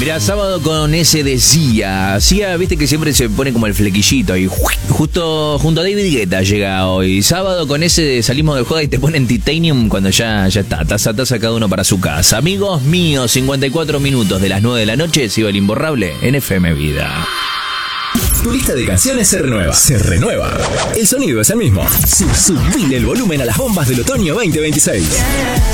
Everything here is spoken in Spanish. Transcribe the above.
Mirá, sábado con ese decía, viste que siempre se pone como el flequillito y justo junto a David Guetta llega hoy. Sábado con ese salimos de joda y te ponen Titanium cuando ya está, taza a taza cada uno para su casa. Amigos míos, 54 minutos de las 9 de la noche, sigo el imborrable en FM Vida. Tu lista de canciones se renueva. Se renueva. El sonido es el mismo. Subile el volumen a las bombas del otoño 2026.